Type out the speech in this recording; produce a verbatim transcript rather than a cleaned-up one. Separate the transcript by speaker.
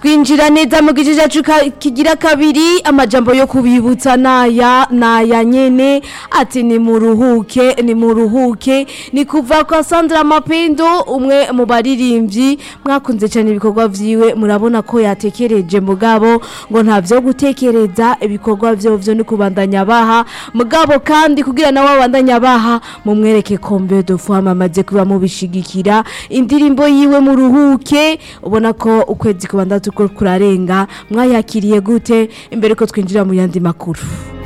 Speaker 1: twinjira neza mu gice cyacu kigira kabiri amajambo yo kubibutsa naya naya nyene ati ni muruhuke ni muruhuke ni kuva kwa Sandra Mapendo umwe mu baririmbyi mwakunze cyane ibikorwa vyiwe murabona ko yatekereje mugabo ngo ntavyo gutekereza ibikorwa vyo vyo ni kubandanya baha mugabo kandi kugira nawe abandanya baha mu mwereke kombe de fama amaze kuba mu bishigikira indirimbo yiwe muruhuke ubona ko ukwezi kubandatu ko kurarenga mwayakiriye gute imbere ko twinjira mu yandi makuru.